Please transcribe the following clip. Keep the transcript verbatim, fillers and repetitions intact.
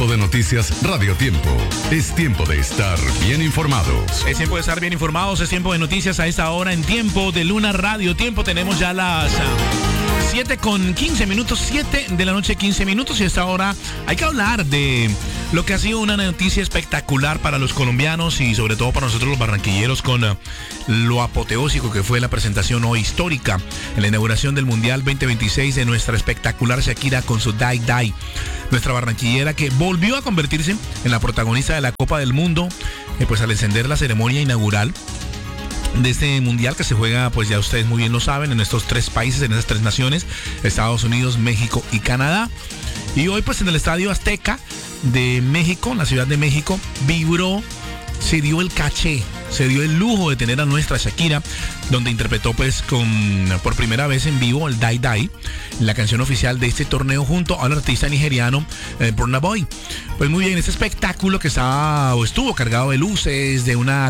Tiempo de Noticias Radio Tiempo. Es tiempo de estar bien informados. Es tiempo de estar bien informados, es tiempo de noticias a esta hora en Tiempo de Luna Radio Tiempo. Tenemos ya las siete con quince minutos, siete de la noche, quince minutos, y a esta hora hay que hablar de lo que ha sido una noticia espectacular para los colombianos y sobre todo para nosotros los barranquilleros, con uh, lo apoteósico que fue la presentación hoy histórica en la inauguración del Mundial veinte veintiséis de nuestra espectacular Shakira con su Dai Dai, nuestra barranquillera que volvió a convertirse en la protagonista de la Copa del Mundo, eh, pues al encender la ceremonia inaugural de este mundial que se juega, pues ya ustedes muy bien lo saben, en estos tres países, en esas tres naciones, Estados Unidos, México y Canadá. Y hoy pues en el Estadio Azteca de México, en la Ciudad de México, vibró, se dio el caché, se dio el lujo de tener a nuestra Shakira, donde interpretó pues con por primera vez en vivo el Dai Dai, la canción oficial de este torneo, junto al artista nigeriano eh, Burna Boy. Pues muy bien, este espectáculo que estaba o estuvo cargado de luces, de una